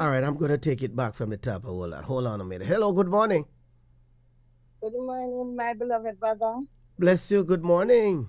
All right, I'm going to take it back from the top. Hold on a minute. Hello, good morning. Good morning, my beloved brother. Bless you, good morning.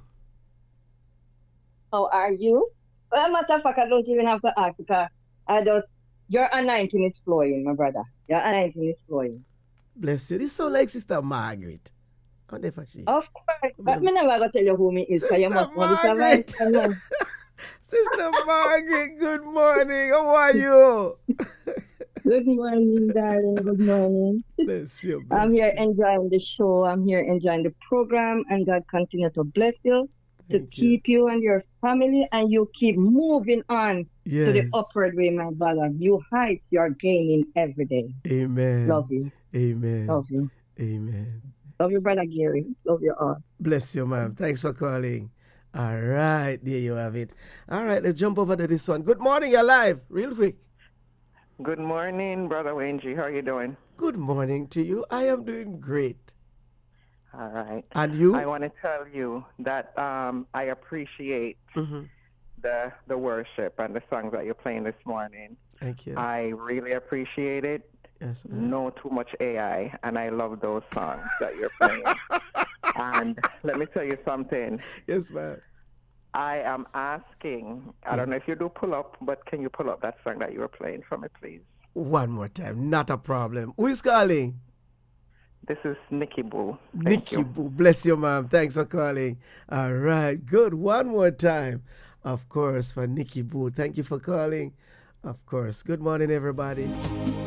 How are you? Well, matter of fact, I don't even have to ask because I just, your anointing is flowing, my brother. Your anointing is flowing. Bless you. This sound like Sister Margaret. I wonder if she. Of course, but me never going to tell you who me is because you Sister must want to survive. Margaret. Sister Margaret, good morning. How are you? Good morning, darling. Good morning. Bless you. I'm Bless here you. enjoying the show. I'm here enjoying the program, and God continue to bless you, to Thank you. keep you and your family, and you keep moving on to the Yes. upward way, my brother. New heights you are gaining every day. Amen. Love you. Amen. Love you. Amen. Love you, brother Gary. Love you all. Bless you, ma'am. Thanks for calling. All right, there you have it. All right, let's jump over to this one. Good morning, you're live. Real quick. Good morning, Brother Wayne G. How are you doing? Good morning to you. I am doing great. All right. And you? I want to tell you that I appreciate the worship and the songs that you're playing this morning. Thank you. I really appreciate it. Yes, ma'am. No too much AI, and I love those songs that you're playing. And let me tell you something. Yes, ma'am. I am asking, I don't know if you do pull up, but can you pull up that song that you were playing for me, please? One more time. Not a problem. Who is calling? This is Nikki Boo. Nikki Boo. Bless you, ma'am. Thanks for calling. All right. Good. One more time. Of course, for Nikki Boo. Thank you for calling. Of course. Good morning, everybody.